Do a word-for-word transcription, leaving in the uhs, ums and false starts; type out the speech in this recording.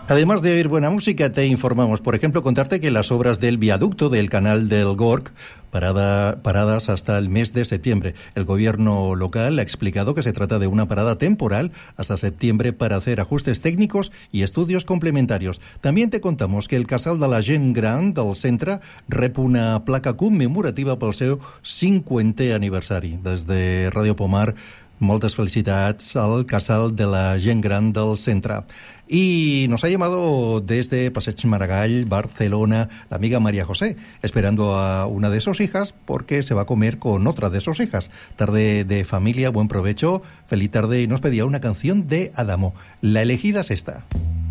Además de oír buena música, te informamos, por ejemplo, contarte que las obras del viaducto del canal del Gorg, parada, paradas hasta el mes de septiembre. El gobierno local ha explicado que se trata de una parada temporal hasta septiembre para hacer ajustes técnicos y estudios complementarios. También te contamos que el Casal de la Gent Gran del centre rep una placa commemorativa pel seu cinquantè aniversari. Des de Ràdio Pomar, moltes felicitats al Casal de la Gent Gran del centre. Y nos ha llamado desde Passeig Maragall, Barcelona, la amiga María José, esperando a una de sus hijas porque se va a comer con otra de sus hijas. Tarde de familia, buen provecho, feliz tarde, y nos pedía una canción de Adamo. La elegida es esta.